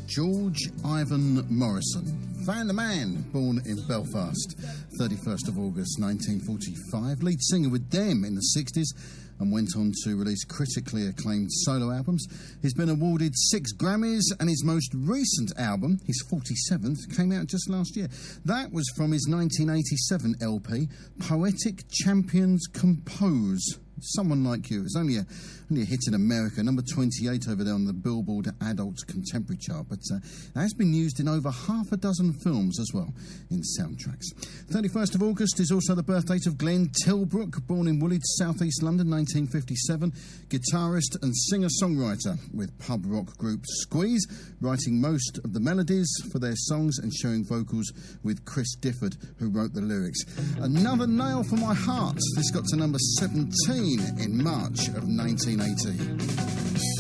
George Ivan Morrison, Van the Man, born in Belfast, 31st of August 1945, lead singer with Them in the 60s, and went on to release critically acclaimed solo albums. He's been awarded 6 Grammys, and his most recent album, his 47th, came out just last year. That was from his 1987 LP, Poetic Champions Compose. Someone Like You. It's only a hit in America, number 28 over there on the Billboard Adult Contemporary chart, but it has been used in over half a dozen films as well in soundtracks. 31st of August is also the birth date of Glenn Tilbrook, born in Woolwich, South East London, 1957, guitarist and singer-songwriter with pub rock group Squeeze, writing most of the melodies for their songs and sharing vocals with Chris Difford, who wrote the lyrics. Another nail for my heart. This got to number 17 in March of 1980.